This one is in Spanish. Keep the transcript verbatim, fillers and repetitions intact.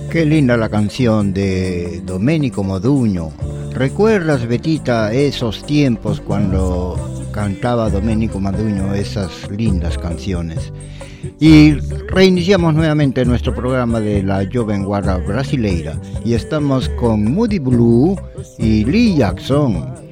Qué linda la canción de Domenico Modugno. ¿Recuerdas, Betita, esos tiempos cuando cantaba Domenico Modugno esas lindas canciones? Y reiniciamos nuevamente nuestro programa de la Jovem Guarda Brasileira y estamos con Moody Blue y Lee Jackson.